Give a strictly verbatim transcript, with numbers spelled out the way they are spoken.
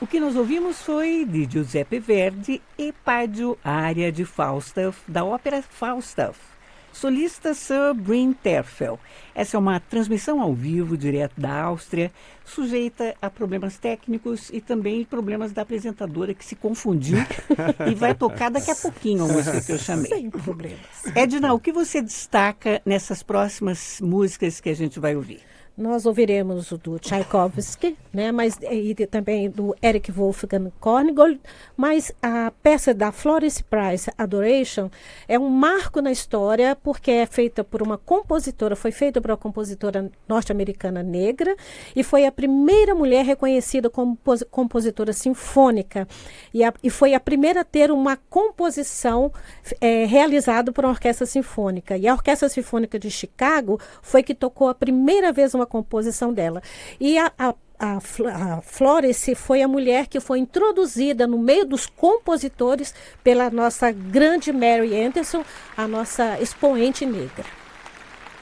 O que nós ouvimos foi de Giuseppe Verdi e Paggio, área de Falstaff, da ópera Falstaff. Solista Sir Bryn Terfel. Essa é uma transmissão ao vivo, direto da Áustria, sujeita a problemas técnicos e também problemas da apresentadora que se confundiu e vai tocar daqui a pouquinho a música que eu chamei. Sem problemas. Edna, o que você destaca nessas próximas músicas que a gente vai ouvir? Nós ouviremos o do Tchaikovsky, né, mas, e também do Eric Wolfgang Korngold, mas a peça da Florence Price, Adoration, é um marco na história porque é feita por uma compositora, foi feita por uma compositora norte-americana negra e foi a primeira mulher reconhecida como compositora sinfônica e, a, e foi a primeira a ter uma composição é, realizada por uma orquestra sinfônica. E a Orquestra Sinfônica de Chicago foi que tocou a primeira vez uma composição dela. E a, a, a, a Florence foi a mulher que foi introduzida no meio dos compositores pela nossa grande Mary Anderson, a nossa expoente negra.